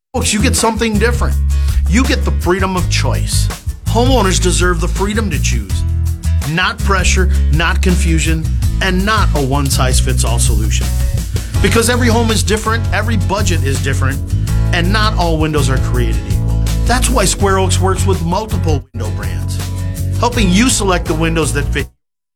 Folks, you get something different. You get the freedom of choice. Homeowners deserve the freedom to choose. Not pressure, not confusion, and not a one-size-fits-all solution. Because every home is different, every budget is different, and not all windows are created equal. That's why Square Oaks works with multiple window brands, helping you select the windows that fit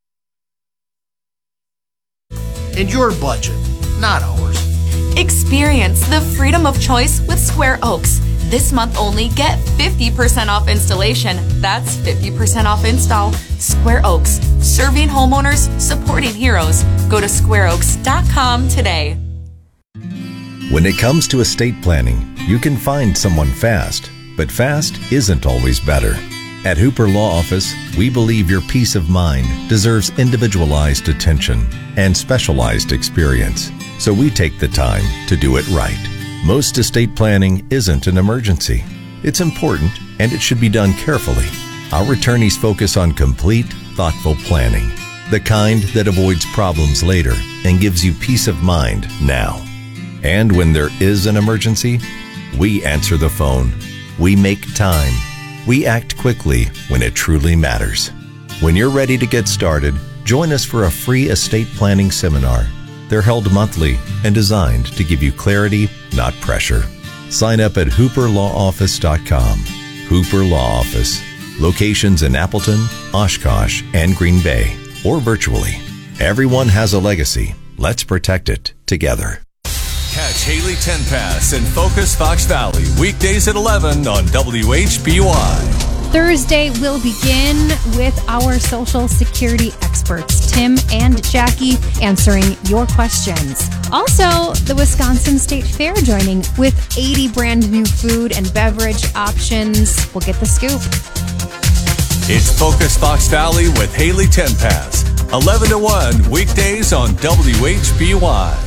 in your budget, not ours. Experience the freedom of choice with Square Oaks. This month only, get 50% off installation. That's 50% off install. Square Oaks, serving homeowners, supporting heroes. Go to squareoaks.com today. When it comes to estate planning, you can find someone fast, but fast isn't always better. At Hooper Law Office, we believe your peace of mind deserves individualized attention and specialized experience, so we take the time to do it right. Most estate planning isn't an emergency. It's important, and it should be done carefully. Our attorneys focus on complete, thoughtful planning, the kind that avoids problems later and gives you peace of mind now. And when there is an emergency, we answer the phone. We make time. We act quickly when it truly matters. When you're ready to get started, join us for a free estate planning seminar. They're held monthly and designed to give you clarity, not pressure. Sign up at hooperlawoffice.com. Hooper Law Office. Locations in Appleton, Oshkosh, and Green Bay, or virtually. Everyone has a legacy. Let's protect it together. Catch Haley Tenpass in Focus Fox Valley weekdays at 11 on WHBY. Thursday will begin with our Social Security experts, Tim and Jackie, answering your questions. Also, the Wisconsin State Fair joining with 80 brand new food and beverage options. We'll get the scoop. It's Focus Fox Valley with Haley Tenpass, 11 to 1 weekdays on WHBY.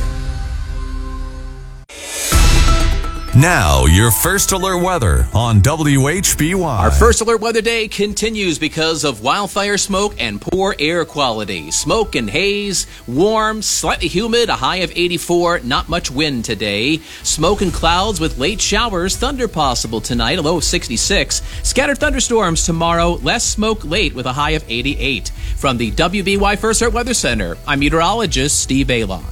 Now, your First Alert weather on WHBY. Our First Alert weather day continues because of wildfire smoke and poor air quality. Smoke and haze, warm, slightly humid, a high of 84, not much wind today. Smoke and clouds with late showers, thunder possible tonight, a low of 66. Scattered thunderstorms tomorrow, less smoke late with a high of 88. From the WBY First Alert Weather Center, I'm meteorologist Steve Balon.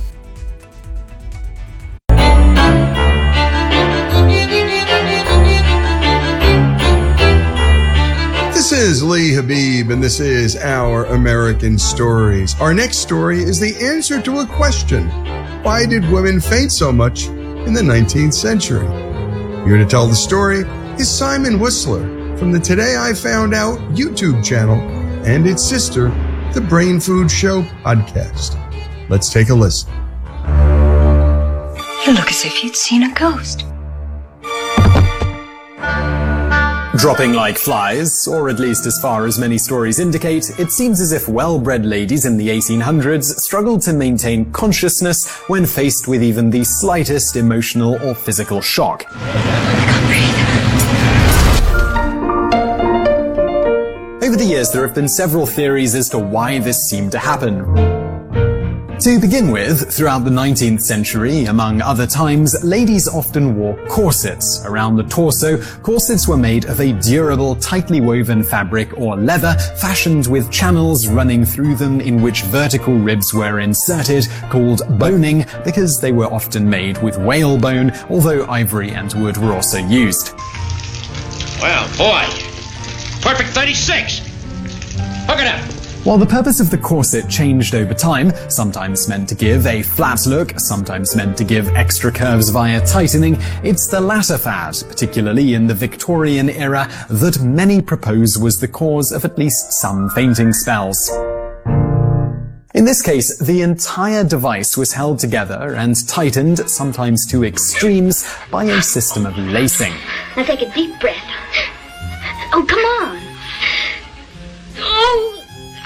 This is Lee Habib, and this is Our American Stories. Our next story is the answer to a question. Why did women faint so much in the 19th century? Here to tell the story is Simon Whistler from the Today I Found Out YouTube channel and its sister, the Brain Food Show podcast. Let's take a listen. You look as if you'd seen a ghost. Dropping like flies, or at least as far as many stories indicate, it seems as if well-bred ladies in the 1800s struggled to maintain consciousness when faced with even the slightest emotional or physical shock. I can't breathe. Over the years, there have been several theories as to why this seemed to happen. To begin with, throughout the 19th century, among other times, ladies often wore corsets around the torso. Corsets were made of a durable, tightly woven fabric or leather, fashioned with channels running through them in which vertical ribs were inserted, called boning, because they were often made with whalebone, although ivory and wood were also used. Well, boy, perfect 36. Hook it up. While the purpose of the corset changed over time, sometimes meant to give a flat look, sometimes meant to give extra curves via tightening, it's the latter fad, particularly in the Victorian era, that many propose was the cause of at least some fainting spells. In this case, the entire device was held together and tightened, sometimes to extremes, by a system of lacing. Now take a deep breath. Oh, come on. Oh.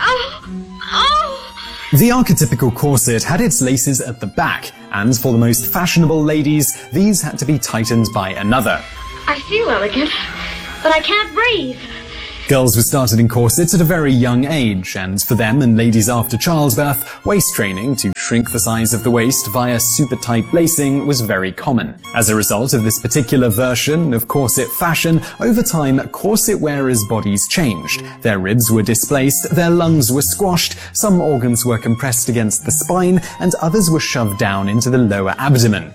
The archetypical corset had its laces at the back, and for the most fashionable ladies, these had to be tightened by another. I feel elegant, but I can't breathe. Girls were started in corsets at a very young age, and for them and ladies after childbirth, waist training to shrink the size of the waist via super tight lacing was very common. As a result of this particular version of corset fashion, over time, corset wearers' bodies changed. Their ribs were displaced, their lungs were squashed, some organs were compressed against the spine, and others were shoved down into the lower abdomen.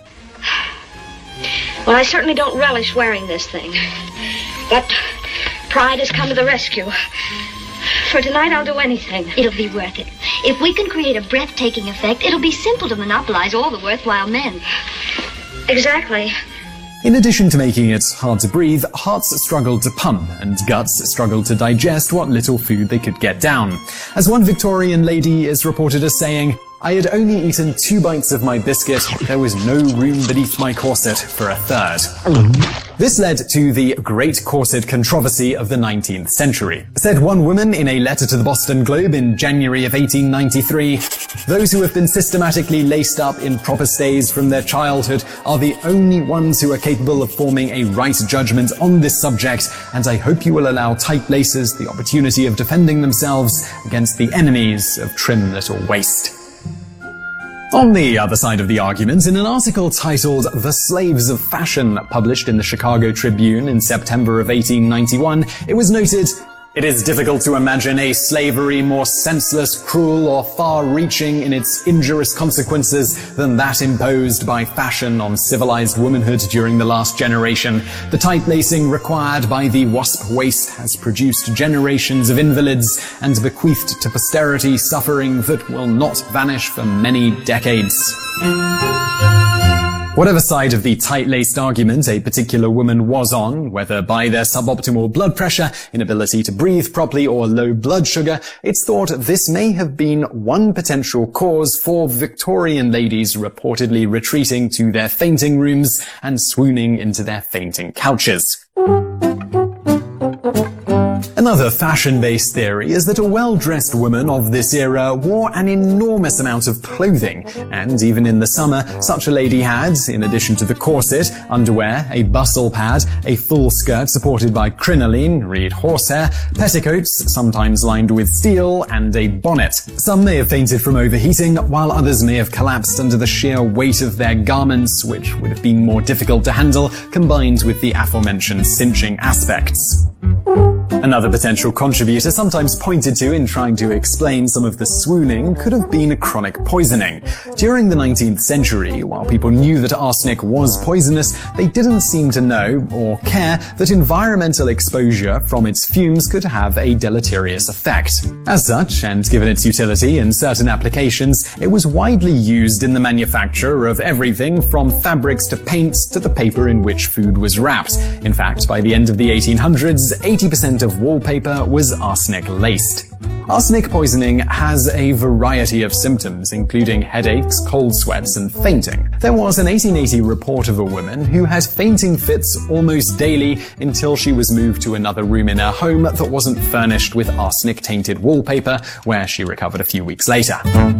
Well, I certainly don't relish wearing this thing. But pride has come to the rescue. For tonight, I'll do anything. It'll be worth it. If we can create a breathtaking effect, it'll be simple to monopolize all the worthwhile men. Exactly. In addition to making it hard to breathe, hearts struggled to pump and guts struggled to digest what little food they could get down. As one Victorian lady is reported as saying, "I had only eaten 2 bites of my biscuit. There was no room beneath my corset for a third." This led to the Great Corset Controversy of the 19th century. Said one woman in a letter to the Boston Globe in January of 1893, "Those who have been systematically laced up in proper stays from their childhood are the only ones who are capable of forming a right judgment on this subject, and I hope you will allow tight laces the opportunity of defending themselves against the enemies of trim little waist." On the other side of the argument, in an article titled "The Slaves of Fashion," published in the Chicago Tribune in September of 1891, it was noted, "It is difficult to imagine a slavery more senseless, cruel, or far-reaching in its injurious consequences than that imposed by fashion on civilized womanhood during the last generation. The tight lacing required by the wasp waist has produced generations of invalids and bequeathed to posterity suffering that will not vanish for many decades." Whatever side of the tight-laced argument a particular woman was on, whether by their suboptimal blood pressure, inability to breathe properly, or low blood sugar, it's thought this may have been one potential cause for Victorian ladies reportedly retreating to their fainting rooms and swooning into their fainting couches. Another fashion-based theory is that a well-dressed woman of this era wore an enormous amount of clothing, and even in the summer, such a lady had, in addition to the corset, underwear, a bustle pad, a full skirt supported by crinoline, reed horsehair, petticoats, sometimes lined with steel, and a bonnet. Some may have fainted from overheating, while others may have collapsed under the sheer weight of their garments, which would have been more difficult to handle, combined with the aforementioned cinching aspects. Another potential contributor sometimes pointed to in trying to explain some of the swooning could have been chronic poisoning. During the 19th century, while people knew that arsenic was poisonous, they didn't seem to know or care that environmental exposure from its fumes could have a deleterious effect. As such, and given its utility in certain applications, it was widely used in the manufacture of everything from fabrics to paints to the paper in which food was wrapped. In fact, by the end of the 1800s, 80% of wallpaper was arsenic-laced. Arsenic poisoning has a variety of symptoms, including headaches, cold sweats, and fainting. There was an 1880 report of a woman who had fainting fits almost daily until she was moved to another room in her home that wasn't furnished with arsenic-tainted wallpaper, where she recovered a few weeks later.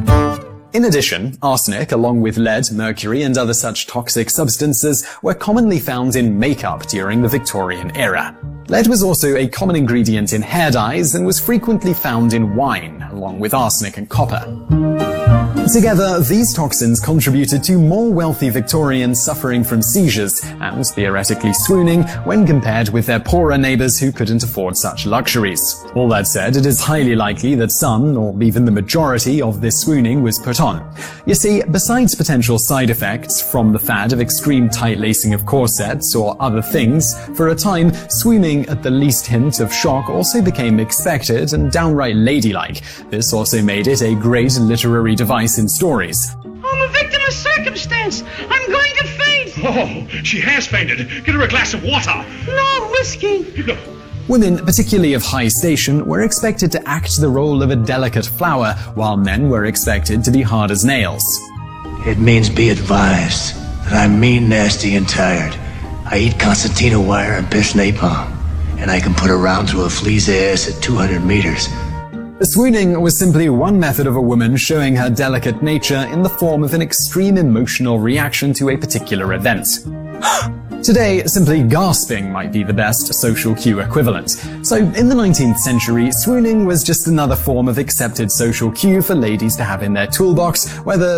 In addition, arsenic, along with lead, mercury, and other such toxic substances, were commonly found in makeup during the Victorian era. Lead was also a common ingredient in hair dyes and was frequently found in wine, along with arsenic and copper. Together, these toxins contributed to more wealthy Victorians suffering from seizures and theoretically swooning when compared with their poorer neighbors who couldn't afford such luxuries. All that said, it is highly likely that some, or even the majority, of this swooning was put on. You see, besides potential side effects from the fad of extreme tight lacing of corsets or other things, for a time, swooning at the least hint of shock also became expected and downright ladylike. This also made it a great literary device in stories. I'm a victim of circumstance. I'm going to faint. Oh, she has fainted. Get her a glass of water. No whiskey. Women, particularly of high station, were expected to act the role of a delicate flower, while men were expected to be hard as nails. It means be advised that I'm mean, nasty, and tired. I eat concertina wire and piss napalm, and I can put a round through a flea's ass at 200 meters. Swooning was simply one method of a woman showing her delicate nature in the form of an extreme emotional reaction to a particular event. Today, simply gasping might be the best social cue equivalent. So, in the 19th century, swooning was just another form of accepted social cue for ladies to have in their toolbox, whether